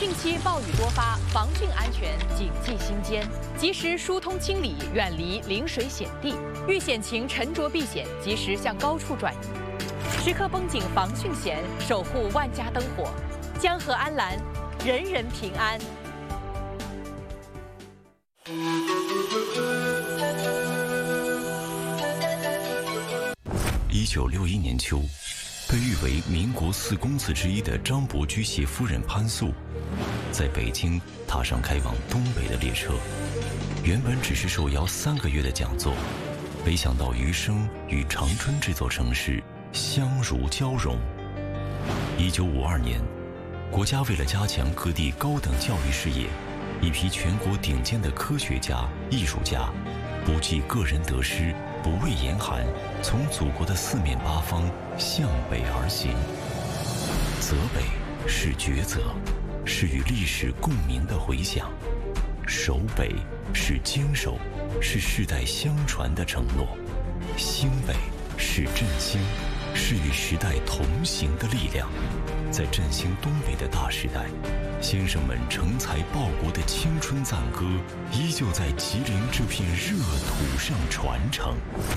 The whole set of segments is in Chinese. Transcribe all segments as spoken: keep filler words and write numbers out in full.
近期暴雨多发，防汛安全谨记心间，及时疏通清理，远离临水险地，遇险情沉着避险，及时向高处转移，时刻绷紧防汛弦，守护万家灯火，江河安澜，人人平安。 一九六一年秋，被誉为民国四公子之一的张伯驹携夫人潘素，在北京踏上开往东北的列车。原本只是受邀三个月的讲座，没想到余生与长春这座城市相如交融。一九五二年，国家为了加强各地高等教育事业，一批全国顶尖的科学家、艺术家，不计个人得失，不畏严寒，从祖国的四面八方向北而行。泽北是抉择，是与历史共鸣的回响；守北是坚守，是世代相传的承诺；兴北是振兴，是与时代同行的力量。在振兴东北的大时代，先生们成才报国的青春赞歌，依旧在吉林这片热土上传承。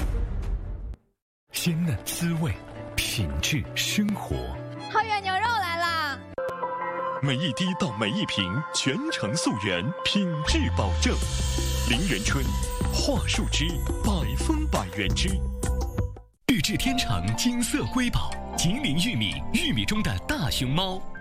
鲜嫩滋味，品质生活。 桃园牛肉来啦！ 每一滴到每一瓶，全程溯源，品质保证。林源春，桦树汁，百分百原汁。玉质天成金色瑰宝，吉林玉米，玉米中的大熊猫。